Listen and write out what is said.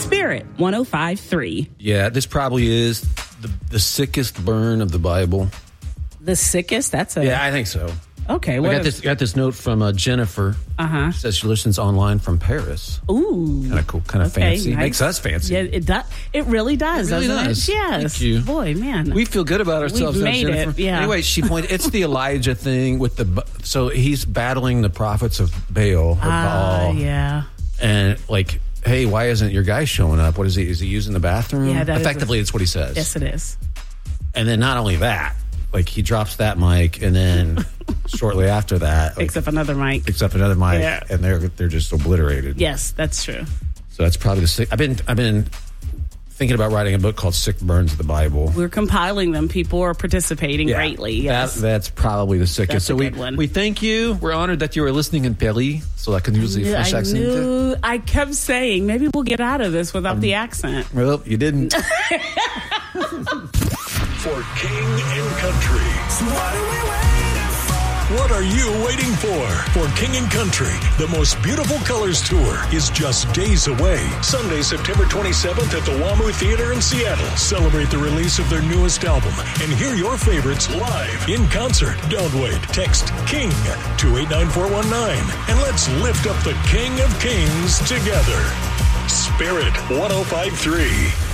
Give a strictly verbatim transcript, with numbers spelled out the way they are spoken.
Spirit one oh five point three. Yeah, this probably is the, the sickest burn of the Bible. The sickest? That's a... Yeah, I think so. Okay. I What got is, this, got this note from uh, Jennifer. Uh-huh. Says she listens online from Paris. Ooh. Kind of cool, kind of Okay, fancy. nice. Makes us fancy. Yeah, it does. It really does, It really doesn't does. it? Yes. Thank you. Boy, man. We feel good about ourselves. We've don't made you, it, Jennifer? yeah. Anyway, she pointed. It's the Elijah thing with the. So he's battling the prophets of Baal or Ah, Baal, yeah. and like, hey, why isn't your guy showing up? What is he? Is he using the bathroom? Yeah, that is effectively, a- it's what he says. Yes, it is. And then not only that, like he drops that mic, and then shortly after that, like, Picks up another mic. picks up another mic, Yeah. and they're they're just obliterated. Yes, that's true. So that's probably the sick. I've been I've been thinking about writing a book called Sick Burns of the Bible. We're compiling them. People are participating Yeah, greatly. Yes. that, that's probably the sickest. That's so a we good one. we thank you. We're honored that you were listening in Paris, so I can use the French I accent. knew. I kept saying maybe we'll get out of this without Um, the accent. Well, you didn't. For King and Country. What are you waiting for? For King and Country, the most beautiful colors tour is just days away. Sunday, September twenty-seventh at the WAMU Theater in Seattle. Celebrate the release of their newest album and hear your favorites live in concert. Don't wait. Text KING to eight nine four one nine and let's lift up the King of Kings together. Spirit one oh five point three.